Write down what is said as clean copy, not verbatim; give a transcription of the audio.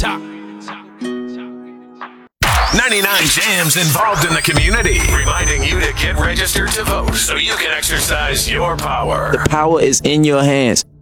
99 Jams involved in the community, reminding you to get registered to vote so you can exercise your power. The power is in your hands.